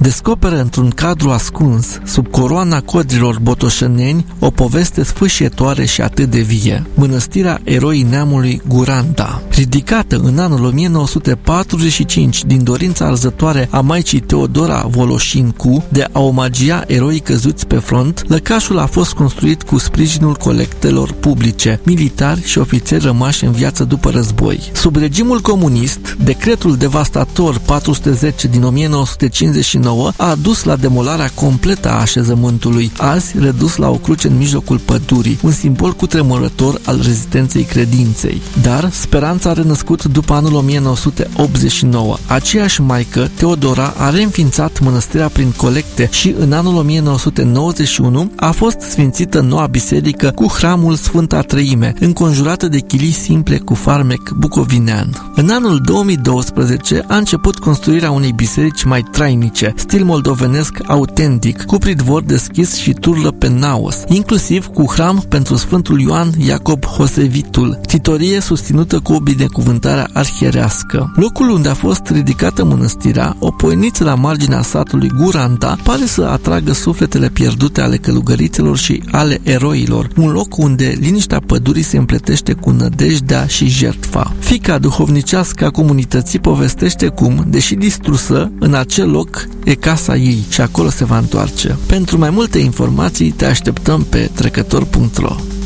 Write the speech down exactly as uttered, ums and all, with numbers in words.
descoperă într-un cadru ascuns, sub coroana codrilor botoșăneni, o poveste sfâșietoare și atât de vie. Mănăstirea Eroii Neamului Guranta. Ridicată în anul o mie nouă sute patruzeci și cinci din dorința arzătoare a maicii Teodora Voloșincu de a omagia eroii căzuți pe front, lăcașul a fost construit cu sprijinul colectelor publice, militari și ofițeri rămași în viață după război. Sub regimul comunist, decretul devastator patru sute zece din o mie nouă sute cincizeci și nouă a dus la demolarea completă a așezământului, azi redus la o cruce în mijlocul pădurii, un simbol cutremurător al rezistenței credinței. Dar speranța a renăscut după anul o mie nouă sute optzeci și nouă. Aceeași maică, Teodora, a reînființat mănăstirea prin colecte și în anul o mie nouă sute nouăzeci și unu a fost sfințită noua biserică cu hramul Sfânta Treime, înconjurată de chilii simple cu farmec bucovinean. În anul două mii douăsprezece a început construirea unei biserici mai trainice, stil moldovenesc autentic, cu pridvor deschis și turlă pe naos, inclusiv cu hram pentru Sfântul Ioan Iacob Hosevitul, titorie susținută cu o binecuvântare arhierească. Locul unde a fost ridicată mănăstirea, o poieniță la marginea satului Guranta, pare să atragă sufletele pierdute ale călugărițelor și ale eroilor, un loc unde liniștea pădurii se împletește cu nădejdea și jertfa. Fica duhovnicească a comunității povestește cum, deși distrusă, în acel loc e casa ei și acolo se va întoarce. Pentru mai multe informații te așteptăm pe trecător punct ro.